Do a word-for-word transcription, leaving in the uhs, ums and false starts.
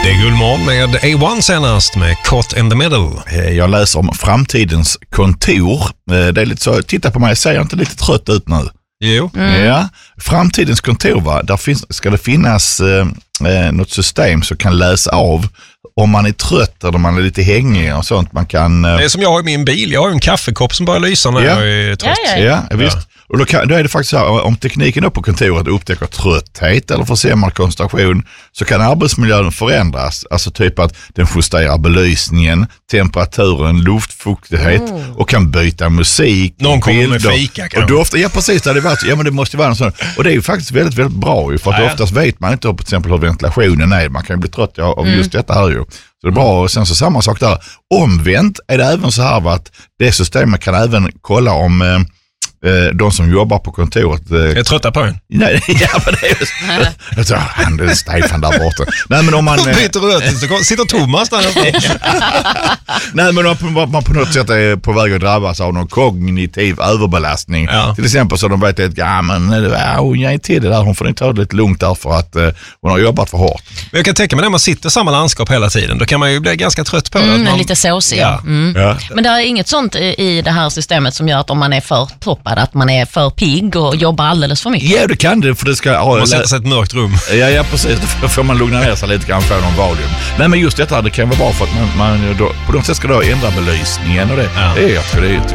Det är Guldmorgon med A ett senast med Caught in the Middle. Jag läser om framtidens kontor. Det är lite så, titta på mig, jag ser inte lite trött ut nu. Jo. Mm. Ja, framtidens kontor, va? Där finns, ska det finnas eh, något system som kan läsa av om man är trött eller man är lite hängig och sånt. Man kan, eh... Det är som jag har i min bil. Jag har ju en kaffekopp som börjar lysa när ja. jag är trött. Ja, ja, ja. Visst. Och då, kan, då är det faktiskt så här, om tekniken då på kontoret upptäcker trötthet eller försämrad koncentration, så kan arbetsmiljön förändras. Alltså typ att den justerar belysningen, temperaturen, luftfuktighet mm. och kan byta musik. Någon kommer med fika och då ofta, ja precis, det, varit, ja, men det måste vara en sån. Och det är ju faktiskt väldigt, väldigt bra ju, för att ja, ja. oftast vet man inte till exempel hur ventilationen är. Man kan ju bli trött av mm. just detta här ju. Så det är bra. Och sen så samma sak där. Omvänt är det även så här att det systemet kan även kolla om eh, de som jobbar på kontoret eh, är trötta på en. Nej, ja, men det är jag tror han är Stefan där borta. Nej, men om man byter röt så sitter Thomas där. Nej, men om man, man på något sätt är på väg att drabbas av någon kognitiv överbelastning. Ja. Till exempel så de vet att ja, men ja, hon är till det där, hon får inte ta det lite lugnt där för att uh, hon har jobbat för hårt. Men jag kan tänka mig när man sitter i samma landskap hela tiden, då kan man ju bli ganska trött på det. Mm, man... Lite såsig. Ja. Mm. Ja. Men det är inget sånt i det här systemet som gör att om man är för toppad, att man är för pigg och jobbar alldeles för mycket. Ja, det kan det, för det ska... Man måste sätta sig i ett mörkt rum. Ja, ja, precis. Då får man lugna ner sig lite grann, få någon valium. Nej, men just detta, det kan vara bra för att man, man då, på något sätt ska då ändra belysningen och det. Ja. Det är, jag tror det är,